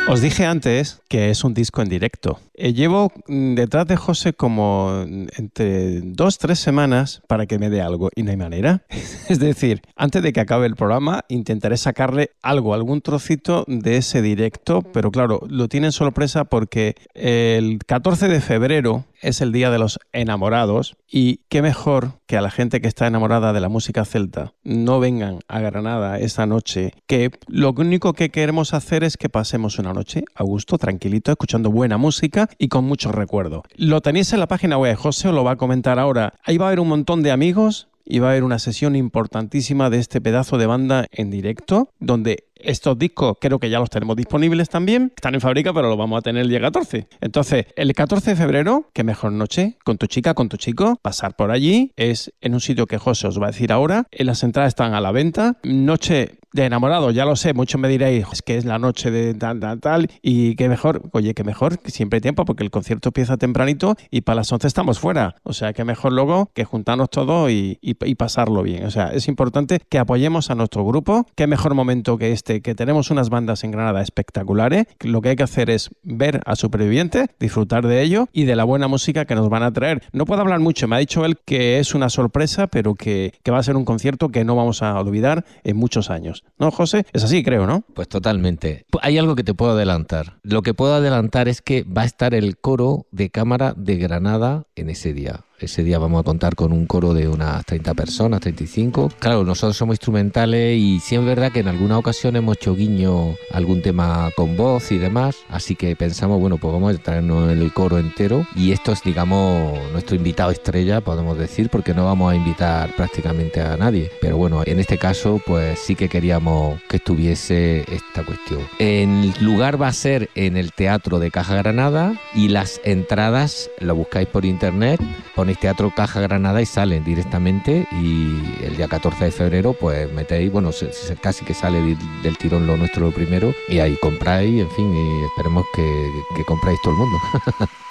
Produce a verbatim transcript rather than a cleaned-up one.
Os dije antes que es un disco en directo. Eh, llevo detrás de José como entre dos, tres semanas para que me dé algo y no hay manera. Es decir, antes de que acabe el programa intentaré sacarle algo, algún trocito de ese directo, pero claro, lo tienen sorpresa porque el catorce de febrero es el Día de los Enamorados y qué mejor que a la gente que está enamorada de la música celta no vengan a Granada esa noche, que lo único que queremos hacer es que pasemos una noche a gusto, tranquilito, escuchando buena música y con muchos recuerdos. Lo tenéis en la página web, José os lo va a comentar ahora. Ahí va a haber un montón de amigos y va a haber una sesión importantísima de este pedazo de banda en directo, donde estos discos creo que ya los tenemos disponibles también, están en fábrica, pero los vamos a tener el día catorce. Entonces, el catorce de febrero, qué mejor noche, con tu chica, con tu chico, pasar por allí, es en un sitio que José os va a decir ahora, las entradas están a la venta, noche de enamorados, ya lo sé, muchos me diréis, es que es la noche de tal, tal, tal, y qué mejor, oye, qué mejor, que siempre hay tiempo, porque el concierto empieza tempranito y para las once estamos fuera, o sea, qué mejor luego que juntarnos todos y, y, y pasarlo bien, o sea, es importante que apoyemos a nuestro grupo, qué mejor momento que este, que tenemos unas bandas en Granada espectaculares, lo que hay que hacer es ver a Supervivientes, disfrutar de ello y de la buena música que nos van a traer. No puedo hablar mucho, me ha dicho él que es una sorpresa, pero que, que va a ser un concierto que no vamos a olvidar en muchos años. ¿No, José? Es así, creo, ¿no? Pues totalmente. Hay algo que te puedo adelantar. Lo que puedo adelantar es que va a estar el coro de cámara de Granada en ese día. Ese día vamos a contar con un coro de unas treinta personas, treinta y cinco. Claro, nosotros somos instrumentales y sí es verdad que en alguna ocasión hemos hecho guiño a algún tema con voz y demás, así que pensamos, bueno, pues vamos a traernos el coro entero y esto es, digamos, nuestro invitado estrella, podemos decir, porque no vamos a invitar prácticamente a nadie, pero bueno, en este caso, pues sí que queríamos que estuviese esta cuestión. El lugar va a ser en el Teatro de Caja Granada y las entradas lo buscáis por internet, ponéis Teatro Caja Granada y salen directamente y el día catorce de febrero pues metéis, bueno, se, se, casi que sale del, del tirón lo nuestro lo primero y ahí compráis, en fin, y esperemos que, que compráis todo el mundo.